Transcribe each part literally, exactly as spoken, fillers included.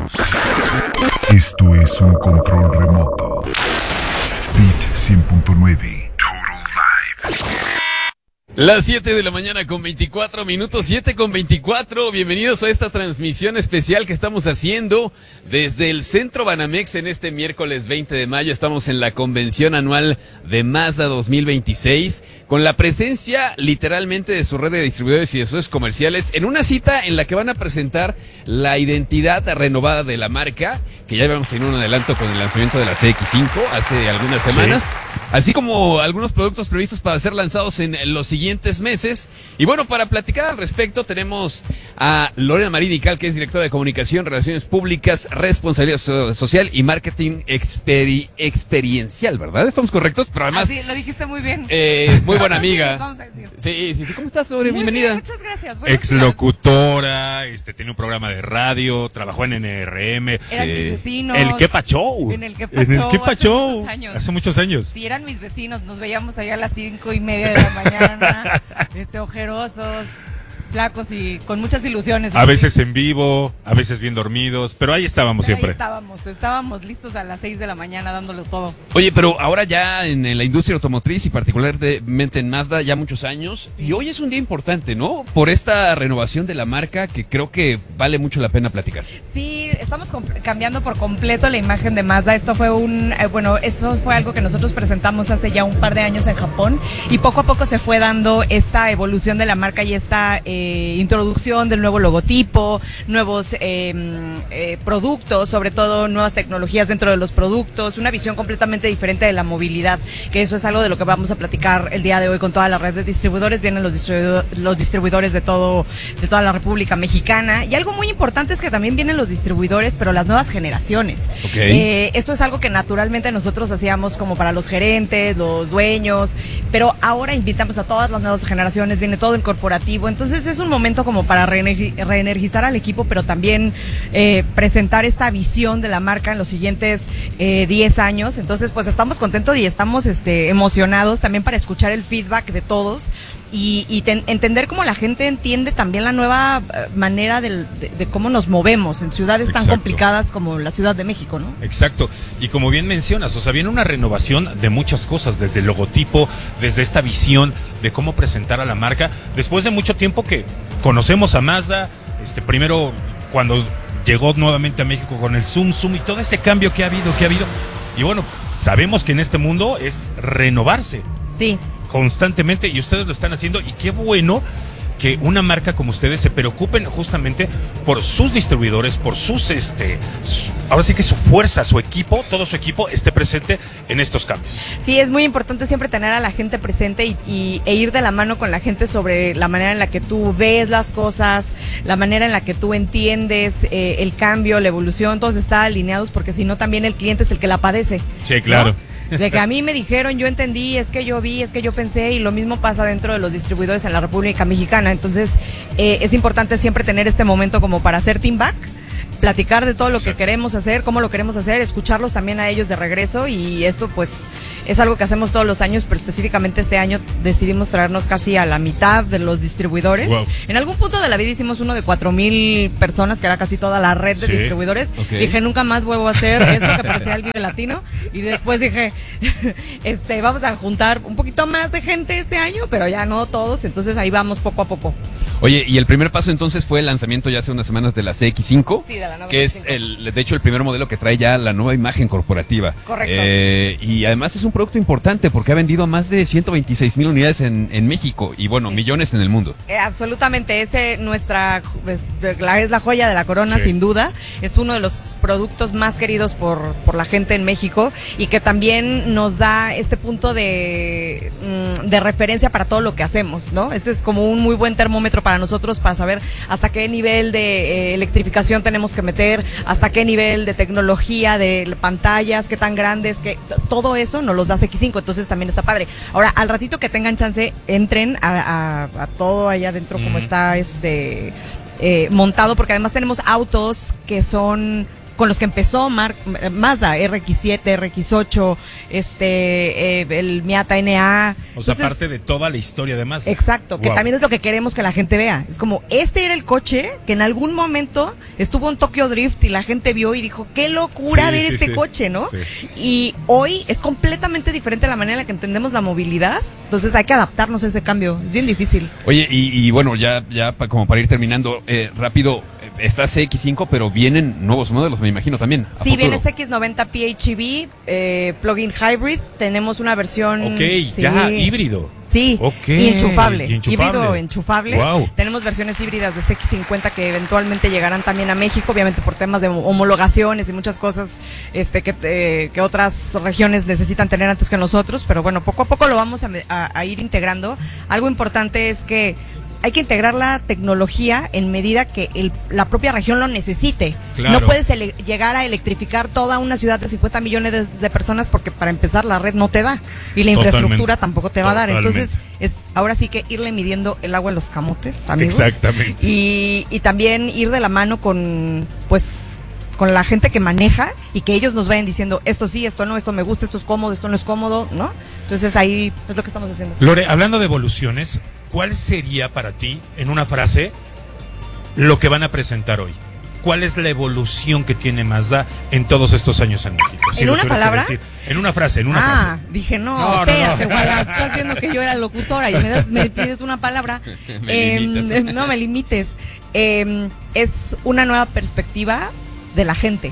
Esto es un control remoto. Beat cien punto nueve. Total Live. Las siete de la mañana con veinticuatro minutos, siete con veinticuatro. Bienvenidos a esta transmisión especial que estamos haciendo desde el Centro Banamex en este miércoles veinte de mayo. Estamos en la convención anual de Mazda dos mil veintiséis, con la presencia literalmente de su red de distribuidores y de socios comerciales, en una cita en la que van a presentar la identidad renovada de la marca, que ya habíamos tenido un adelanto con el lanzamiento de la C X cinco hace algunas semanas, sí, así como algunos productos previstos para ser lanzados en los siguientes meses. Y bueno, para platicar al respecto tenemos a Lorena Marín Ical, que es directora de Comunicación, Relaciones Públicas, Responsabilidad so- Social y Marketing experi- Experiencial, ¿verdad? ¿Estamos correctos? Pero además... Ah, sí, lo dijiste muy bien. Eh, muy buena amiga. Vamos a decir. Sí, sí, sí. ¿Cómo estás, Lore? Muy Bienvenida. Bien, muchas gracias. Buenos Exlocutora, este, tiene un programa de radio, trabajó en N R M. Eran Sí. mis vecinos. El Kepa Show. En el Kepa En el Show, Kepa hace Show. muchos años. Hace muchos años. Sí, eran mis vecinos. Nos veíamos allá a las cinco y media de la mañana. este, ojerosos, flacos y con muchas ilusiones. A veces en vivo, a veces bien dormidos, pero ahí estábamos Pero ahí siempre. estábamos, estábamos listos a las seis de la mañana dándolo todo. Oye, pero ahora ya en la industria automotriz y particularmente en Mazda ya muchos años, y hoy es un día importante, ¿no? Por esta renovación de la marca que creo que vale mucho la pena platicar. Sí, estamos comp- cambiando por completo la imagen de Mazda. Esto fue un, eh, bueno, eso fue algo que nosotros presentamos hace ya un par de años en Japón, y poco a poco se fue dando esta evolución de la marca y esta eh, introducción del nuevo logotipo, nuevos eh, eh, productos, sobre todo nuevas tecnologías dentro de los productos, una visión completamente diferente de la movilidad, que eso es algo de lo que vamos a platicar el día de hoy con toda la red de distribuidores. Vienen los, distribuido- los distribuidores de todo, de toda la República Mexicana, y algo muy importante es que también vienen los distribuidores, pero las nuevas generaciones. Okay. Eh, esto es algo que naturalmente nosotros hacíamos como para los gerentes, los dueños, pero ahora invitamos a todas las nuevas generaciones, viene todo el corporativo, entonces es un momento como para reenergi- reenergizar al equipo, pero también eh, presentar esta visión de la marca en los siguientes eh, diez años. Entonces, pues estamos contentos y estamos este, emocionados también para escuchar el feedback de todos y, y ten, entender cómo la gente entiende también la nueva eh, manera del, de, de cómo nos movemos en ciudades tan Exacto. complicadas como la Ciudad de México, ¿no? Exacto, y como bien mencionas, o sea, viene una renovación de muchas cosas, desde el logotipo, desde esta visión de cómo presentar a la marca, después de mucho tiempo que conocemos a Mazda, este, primero cuando llegó nuevamente a México con el Zoom, Zoom y todo ese cambio que ha habido, que ha habido, y bueno, sabemos que en este mundo es renovarse Sí. constantemente, y ustedes lo están haciendo, y qué bueno que una marca como ustedes se preocupen justamente por sus distribuidores, por sus, este, su, ahora sí que su fuerza, su equipo, todo su equipo esté presente en estos cambios. Sí, es muy importante siempre tener a la gente presente y, y, e ir de la mano con la gente sobre la manera en la que tú ves las cosas, la manera en la que tú entiendes eh, el cambio, la evolución, todos están alineados, porque si no también el cliente es el que la padece. Sí, claro. ¿No? De que a mí me dijeron, yo entendí, es que yo vi, es que yo pensé, y lo mismo pasa dentro de los distribuidores en la República Mexicana. Entonces, eh, es importante siempre tener este momento como para hacer team back, platicar de todo lo Exacto. que queremos hacer, cómo lo queremos hacer, escucharlos también a ellos de regreso, y esto pues es algo que hacemos todos los años, pero específicamente este año decidimos traernos casi a la mitad de los distribuidores. Wow. En algún punto de la vida hicimos uno de cuatro mil personas, que era casi toda la red de Sí. distribuidores. Okay. Dije, nunca más vuelvo a hacer esto que parecía el Vive Latino, y después dije, este, vamos a juntar un poquito más de gente este año, pero ya no todos, entonces ahí vamos poco a poco. Oye, y el primer paso entonces fue el lanzamiento ya hace unas semanas de la C X cinco, Sí, de la nueva que es C X cinco. el, de hecho el primer modelo que trae ya la nueva imagen corporativa. Correcto. Eh, y además es un producto importante porque ha vendido más de ciento veintiséis mil unidades en, en México y bueno, Sí. millones en el mundo. Eh, absolutamente, ese nuestra es, de- la, es la joya de la corona, Sí. sin duda. Es uno de los productos más queridos por, por la gente en México, y que también nos da este punto de, mm, de referencia para todo lo que hacemos, ¿no? Este es como un muy buen termómetro para nosotros para saber hasta qué nivel de eh, electrificación tenemos que meter, hasta qué nivel de tecnología, de pantallas, qué tan grandes, que t- todo eso nos los da C X cinco, entonces también está padre. Ahora, al ratito que tengan chance, entren a, a, a todo allá adentro, como Mm. está este eh, montado, porque además tenemos autos que son con los que empezó Mar Mazda, R X siete, R X ocho, este, eh, el Miata N A. O sea, Entonces, parte de toda la historia de Mazda. exacto, que Wow. también es lo que queremos que la gente vea. Es como, este era el coche que en algún momento estuvo en Tokyo Drift y la gente vio y dijo, qué locura Sí, ver sí, este sí. coche, ¿no? Sí. Y hoy es completamente diferente la manera en la que entendemos la movilidad, entonces hay que adaptarnos a ese cambio, es bien difícil. Oye, y, y bueno, ya, ya pa- como para ir terminando, eh, rápido, eh, está C X cinco, pero vienen nuevos modelos, me imagino también. a Sí, futuro. viene ese X noventa P H E V, eh, plug-in hybrid, tenemos una versión... Ok, sí. ya, híbrido. Sí, Ok, y enchufable, y enchufable. híbrido enchufable. Wow. Tenemos versiones híbridas de C X cincuenta que eventualmente llegarán también a México, obviamente por temas de homologaciones y muchas cosas este que, eh, que otras regiones necesitan tener antes que nosotros, pero bueno, poco a poco lo vamos a, a, a ir integrando. Algo importante es que hay que integrar la tecnología en medida que el, la propia región lo necesite. Claro. No puedes ele- llegar a electrificar toda una ciudad de cincuenta millones de, de personas porque para empezar la red no te da y la Totalmente. infraestructura tampoco te va a dar. Totalmente. Entonces es ahora sí que irle midiendo el agua en los camotes, amigos. Exactamente. Y, y también ir de la mano con, pues, con la gente que maneja y que ellos nos vayan diciendo esto sí, esto no, esto me gusta, esto es cómodo, esto no es cómodo, ¿no? Entonces ahí es lo que estamos haciendo. Lore, hablando de evoluciones, ¿cuál sería para ti, en una frase, lo que van a presentar hoy? ¿Cuál es la evolución que tiene Mazda en todos estos años en México? ¿En lo una tuvieras que palabra? decir. En una frase, en una ah, frase. dije, no, No, no, espérate, no. Wallace, estás viendo que yo era locutora y me, das, me pides una palabra. Me Em, limitas. no me limites. Em, es una nueva perspectiva de la gente.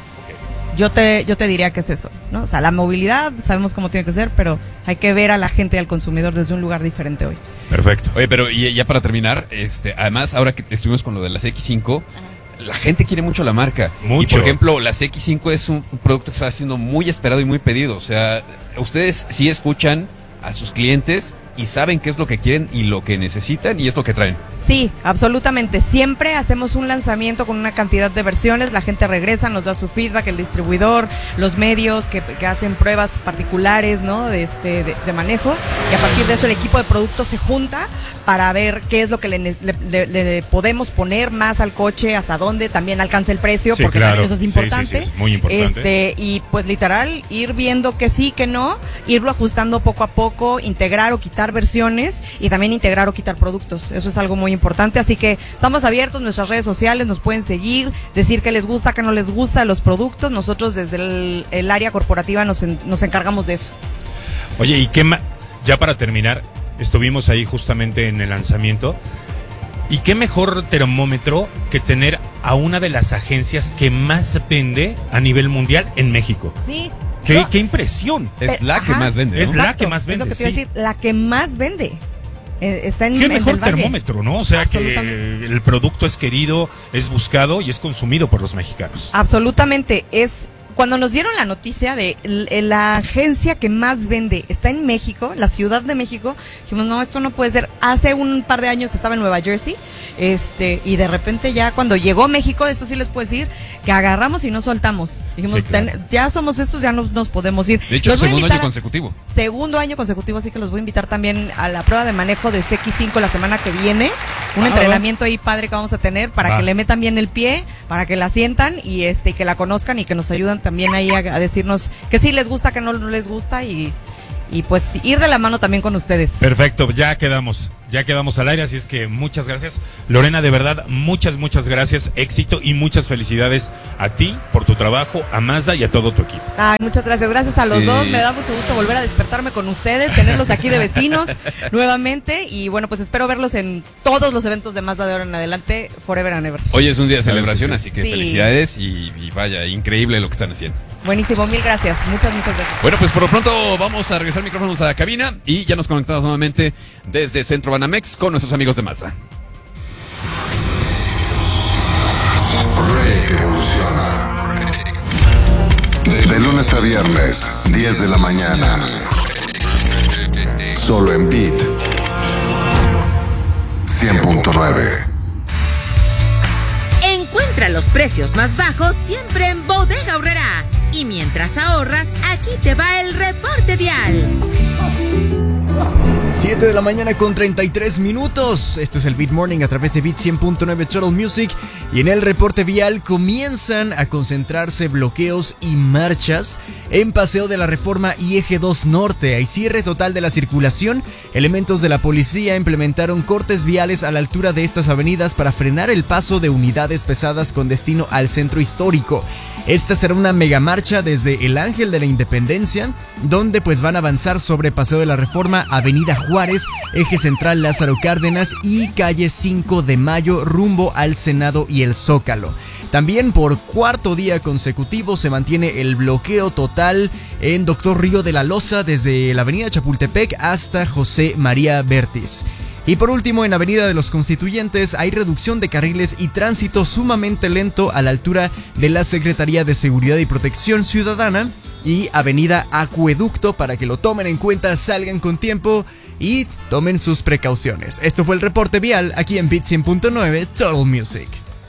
Yo te, yo te diría que es eso, ¿no? O sea, la movilidad, sabemos cómo tiene que ser, pero hay que ver a la gente y al consumidor desde un lugar diferente hoy. Perfecto. Oye, pero y ya para terminar, este, además, ahora que estuvimos con lo de las X cinco, la gente quiere mucho la marca. Mucho. Y por ejemplo, las X cinco es un producto que está siendo muy esperado y muy pedido. O sea, ustedes sí escuchan a sus clientes y saben qué es lo que quieren y lo que necesitan y es lo que traen. Sí, absolutamente. Siempre hacemos un lanzamiento con una cantidad de versiones, la gente regresa, nos da su feedback, el distribuidor, los medios que, que hacen pruebas particulares, ¿no? De, este, de, de manejo, y a partir de eso el equipo de producto se junta para ver qué es lo que le, le, le, le podemos poner más al coche, hasta dónde también alcanza el precio, Sí, porque claro. también eso es Sí, importante. sí, sí, es muy importante. Este, y pues literal, ir viendo que sí, que no, irlo ajustando poco a poco, integrar o quitar versiones y también integrar o quitar productos. Eso es algo muy importante, así que estamos abiertos, nuestras redes sociales nos pueden seguir, decir qué les gusta, qué no les gusta de los productos. Nosotros desde el, el área corporativa nos, en, nos encargamos de eso. Oye, y qué ma- ya para terminar, estuvimos ahí justamente en el lanzamiento. ¿Y qué mejor termómetro que tener a una de las agencias que más vende a nivel mundial en México? Sí. ¡Qué, No, qué impresión! Es Pero, la que ajá. más vende, ¿no? Es la exacto, que más Es lo vende, que te iba a sí. decir, la que más vende. Eh, está en ¡Qué en mejor el Valle. termómetro, ¿no? O sea, que Absolutamente. el producto es querido, es buscado y es consumido por los mexicanos. Absolutamente, es cuando nos dieron la noticia de l- la agencia que más vende está en México, la Ciudad de México, dijimos, no, esto no puede ser. Hace un par de años estaba en Nueva Jersey, este, y de repente ya cuando llegó México, eso sí les puedo decir, que agarramos y no soltamos. Dijimos, Sí, claro. "Ten- ya somos estos, ya nos, nos podemos ir". De hecho, Los voy a segundo invitar año a- consecutivo. Segundo año consecutivo, así que los voy a invitar también a la prueba de manejo de C X cinco la semana que viene. Un Ah, entrenamiento ahí padre que vamos a tener para Va. que le metan bien el pie, para que la sientan y este que la conozcan y que nos ayudan también ahí a, a decirnos que sí les gusta, que no les gusta y, y pues ir de la mano también con ustedes. Perfecto, ya quedamos, ya quedamos al aire, así es que muchas gracias. Lorena, de verdad, muchas, muchas gracias, éxito y muchas felicidades a ti por tu trabajo, a Mazda y a todo tu equipo. Ay, muchas gracias, gracias a los Sí. dos, me da mucho gusto volver a despertarme con ustedes, tenerlos aquí de vecinos nuevamente y bueno, pues espero verlos en todos los eventos de Mazda de ahora en adelante, forever and ever. Hoy es un día de Sabes celebración, que sí. así que Sí. felicidades y, y vaya, increíble lo que están haciendo. Buenísimo, mil gracias, muchas, muchas gracias. Bueno, pues por lo pronto vamos a regresar micrófonos a la cabina y ya nos conectamos nuevamente desde Centro Banamex con nuestros amigos de Mazda. Break evoluciona. De lunes a viernes, diez de la mañana. Solo en Beat cien punto nueve. Encuentra los precios más bajos siempre en Bodega Aurrerá. Y mientras ahorras, aquí te va el reporte vial. siete de la mañana con treinta y tres minutos. Esto es el Beat Morning a través de Beat cien punto nueve Total Music. Y en el reporte vial comienzan a concentrarse bloqueos y marchas en Paseo de la Reforma y Eje dos Norte. Hay cierre total de la circulación. Elementos de la policía implementaron cortes viales a la altura de estas avenidas para frenar el paso de unidades pesadas con destino al centro histórico. Esta será una megamarcha desde el Ángel de la Independencia, donde pues van a avanzar sobre Paseo de la Reforma, Avenida Juárez, Eje Central Lázaro Cárdenas y Calle cinco de Mayo rumbo al Senado y el Zócalo. También por cuarto día consecutivo se mantiene el bloqueo total en Doctor Río de la Loza desde la Avenida Chapultepec hasta José María Vértiz. Y por último, en Avenida de los Constituyentes hay reducción de carriles y tránsito sumamente lento a la altura de la Secretaría de Seguridad y Protección Ciudadana y Avenida Acueducto, para que lo tomen en cuenta, salgan con tiempo y tomen sus precauciones. Esto fue el reporte vial aquí en Beat cien punto nueve Total Music.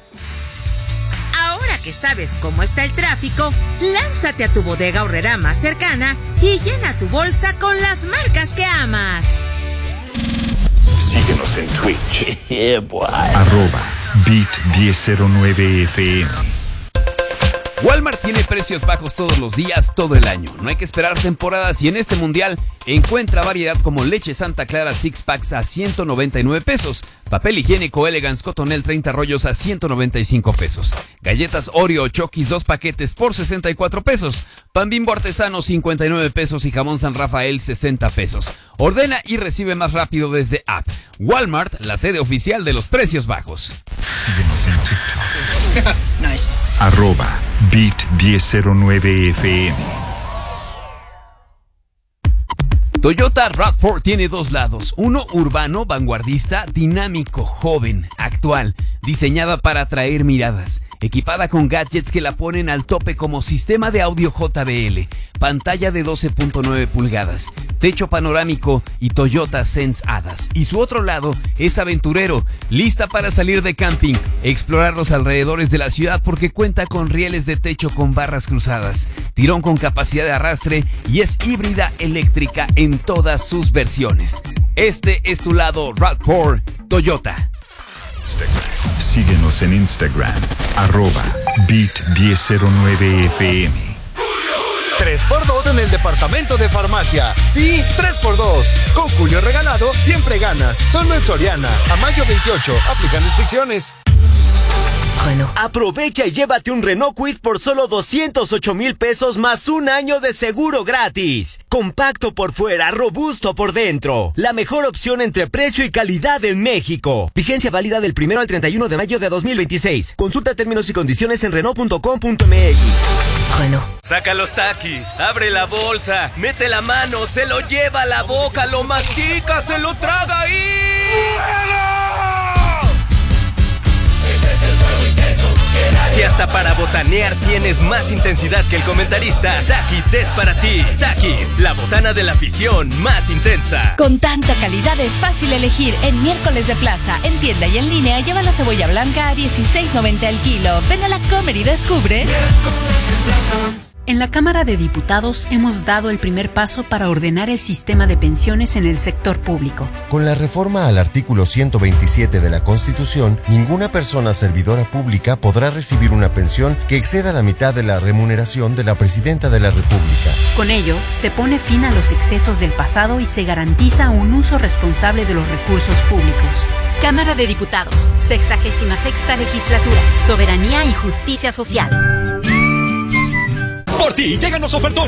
Ahora que sabes cómo está el tráfico, lánzate a tu Bodega Aurrerá más cercana y llena tu bolsa con las marcas que amas. Síguenos en Twitch. Yeah, boy. Arroba Beat diez cero nueve F M. Walmart tiene precios bajos todos los días, todo el año. No hay que esperar temporadas y en este mundial encuentra variedad como leche Santa Clara six packs a ciento noventa y nueve pesos, papel higiénico Elegance Cotonel treinta rollos a ciento noventa y cinco pesos, galletas Oreo Chokis dos paquetes por sesenta y cuatro pesos, pan Bimbo artesano cincuenta y nueve pesos y jamón San Rafael sesenta pesos. Ordena y recibe más rápido desde app. Walmart, la sede oficial de los precios bajos. Síguenos en TikTok. Nice. Arroba Beat diez cero nueve F M. Toyota RAV cuatro tiene dos lados, uno urbano, vanguardista, dinámico, joven, actual, diseñada para atraer miradas, equipada con gadgets que la ponen al tope como sistema de audio J B L, pantalla de doce punto nueve pulgadas, techo panorámico y Toyota Sense A D A S. Y su otro lado es aventurero, lista para salir de camping, explorar los alrededores de la ciudad porque cuenta con rieles de techo con barras cruzadas, tirón con capacidad de arrastre y es híbrida eléctrica en todas sus versiones. Este es tu lado RAV cuatro Toyota. Síguenos en Instagram, arroba Beat diez cero nueve F M. tres por dos en el departamento de farmacia. Sí, tres por dos. Con Julio regalado, siempre ganas. Solo en Soriana. A mayo veintiocho. Aplican restricciones. Renault. Aprovecha y llévate un Renault Kwid por solo doscientos ocho mil pesos más un año de seguro gratis. Compacto por fuera, robusto por dentro. La mejor opción entre precio y calidad en México. Vigencia válida del primero al treinta y uno de mayo de dos mil veintiséis. Consulta términos y condiciones en Renault punto com punto m x. Renault. Saca los taquis, abre la bolsa, mete la mano, se lo lleva a la boca, lo mastica, se lo traga y... Si hasta para botanear tienes más intensidad que el comentarista, Takis es para ti. Takis, la botana de la afición más intensa. Con tanta calidad es fácil elegir. En Miércoles de Plaza, en tienda y en línea, lleva la cebolla blanca a dieciséis noventa el kilo. Ven a la Comer y descubre. En la Cámara de Diputados hemos dado el primer paso para ordenar el sistema de pensiones en el sector público. Con la reforma al artículo ciento veintisiete de la Constitución, ninguna persona servidora pública podrá recibir una pensión que exceda la mitad de la remuneración de la Presidenta de la República. Con ello, se pone fin a los excesos del pasado y se garantiza un uso responsable de los recursos públicos. Cámara de Diputados, sexagésima sexta legislatura, soberanía y justicia social. Por ti, llegan los ofertones